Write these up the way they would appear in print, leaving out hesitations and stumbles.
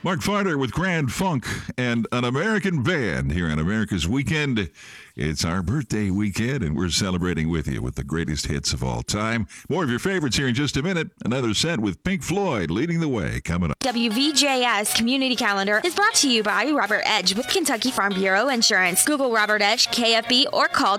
Mark Farter with Grand Funk and An American Band here on America's Weekend. It's our birthday weekend, and we're celebrating with you with the greatest hits of all time. More of your favorites here in just a minute. Another set with Pink Floyd leading the way coming up. WVJS Community Calendar is brought to you by Robert Edge with Kentucky Farm Bureau Insurance. Google Robert Edge, KFB, or call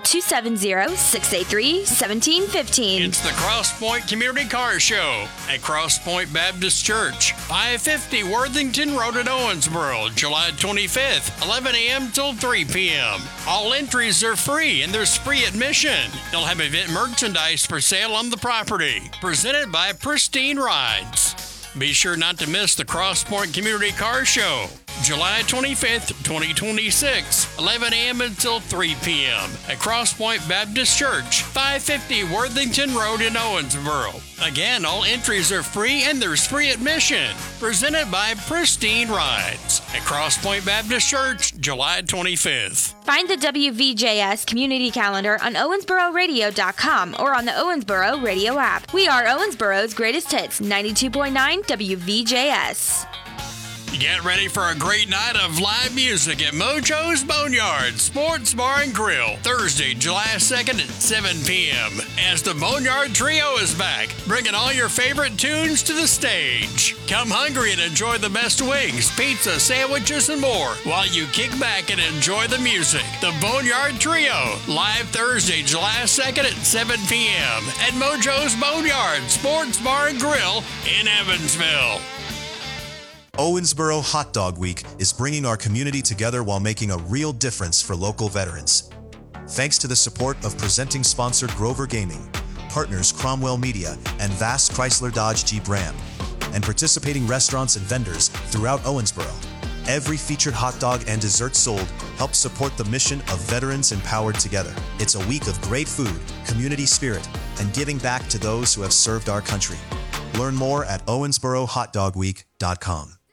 270-683-1715. It's the Cross Point Community Car Show at Cross Point Baptist Church, 550 Worthington Road in Owensboro, July 25th, 11 a.m. till 3 p.m. All entries are free and there's free admission. They'll have event merchandise for sale on the property. Presented by Pristine Rides. Be sure not to miss the Cross Point Community Car Show, July 25th, 2026, 11 a.m. until 3 p.m. at Cross Point Baptist Church, 550 Worthington Road in Owensboro. Again, all entries are free and there's free admission. Presented by Pristine Rides at Cross Point Baptist Church, July 25th. Find the WVJS Community Calendar on OwensboroRadio.com or on the Owensboro Radio app. We are Owensboro's greatest hits, 92.9 WVJS. Get ready for a great night of live music at Mojo's Boneyard Sports Bar and Grill, Thursday, July 2nd at 7 p.m. as the Boneyard Trio is back, bringing all your favorite tunes to the stage. Come hungry and enjoy the best wings, pizza, sandwiches, and more while you kick back and enjoy the music. The Boneyard Trio, live Thursday, July 2nd at 7 p.m. at Mojo's Boneyard Sports Bar and Grill in Evansville. Owensboro Hot Dog Week is bringing our community together while making a real difference for local veterans. Thanks to the support of presenting sponsor Grover Gaming, partners Cromwell Media and Vast Chrysler Dodge Jeep Ram, and participating restaurants and vendors throughout Owensboro, every featured hot dog and dessert sold helps support the mission of Veterans Empowered Together. It's a week of great food, community spirit, and giving back to those who have served our country. Learn more at owensborohotdogweek.com.